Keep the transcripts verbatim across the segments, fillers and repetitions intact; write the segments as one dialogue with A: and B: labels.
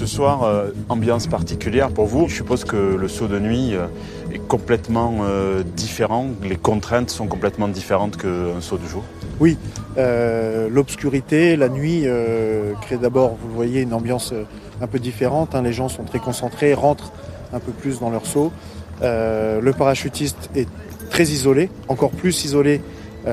A: Ce soir, euh, ambiance particulière pour vous. Je suppose que le saut de nuit euh, est complètement euh, différent. Les contraintes sont complètement différentes qu'un saut de jour.
B: Oui, euh, l'obscurité, la nuit euh, crée d'abord, vous le voyez, une ambiance un peu différente. Hein. Les gens sont très concentrés, rentrent un peu plus dans leur saut. Euh, le parachutiste est très isolé, encore plus isolé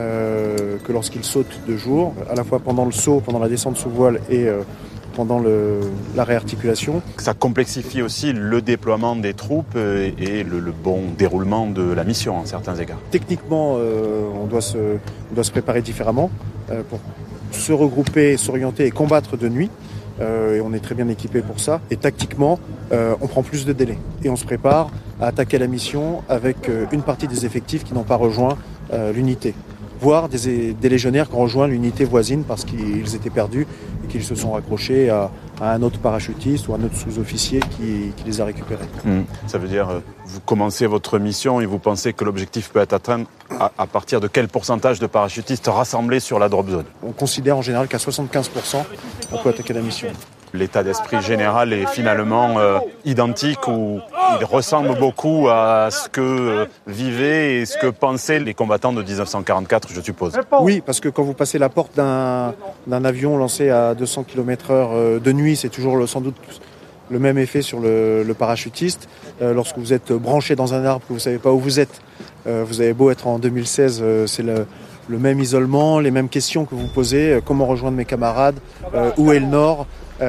B: euh, que lorsqu'il saute de jour, à la fois pendant le saut, pendant la descente sous voile et euh, pendant le, la réarticulation.
A: Ça complexifie aussi le déploiement des troupes et, et le, le bon déroulement de la mission à certains égards.
B: Techniquement, euh, on, doit se, on doit se préparer différemment euh, pour se regrouper, s'orienter et combattre de nuit. Euh, et on est très bien équipé pour ça. Et tactiquement, euh, on prend plus de délai. Et on se prépare à attaquer la mission avec euh, une partie des effectifs qui n'ont pas rejoint euh, l'unité. Voire des, des légionnaires qui ont rejoint l'unité voisine parce qu'ils étaient perdus et qu'ils se sont raccrochés à, à un autre parachutiste ou un autre sous-officier qui, qui les a récupérés.
A: Mmh. Ça veut dire, euh, vous commencez votre mission et vous pensez que l'objectif peut être atteint à, à partir de quel pourcentage de parachutistes rassemblés sur la drop zone?
B: On considère en général qu'à soixante-quinze pour cent, on peut attaquer la mission.
A: L'état d'esprit général est finalement euh, identique ou il ressemble beaucoup à ce que euh, vivaient et ce que pensaient les combattants de dix-neuf cent quarante-quatre, je suppose.
B: Oui, parce que quand vous passez la porte d'un, d'un avion lancé à deux cents kilomètres heure euh, de nuit, c'est toujours le, sans doute le même effet sur le, le parachutiste. Euh, lorsque vous êtes branché dans un arbre, que vous ne savez pas où vous êtes, euh, vous avez beau être en deux mille seize, euh, c'est le, le même isolement, les mêmes questions que vous posez. Euh, comment rejoindre mes camarades? euh, Où est le nord?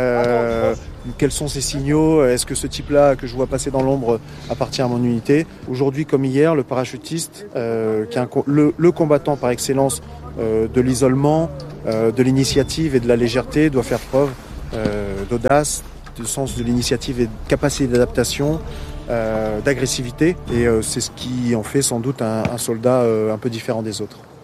B: Euh, quels sont ces signaux? Est-ce que ce type-là que je vois passer dans l'ombre appartient à mon unité? Aujourd'hui comme hier, le parachutiste, euh, qui est un, le, le combattant par excellence euh, de l'isolement, euh, de l'initiative et de la légèreté, doit faire preuve euh, d'audace, de sens de l'initiative et de capacité d'adaptation, euh, d'agressivité. Et euh, c'est ce qui en fait sans doute un, un soldat euh, un peu différent des autres.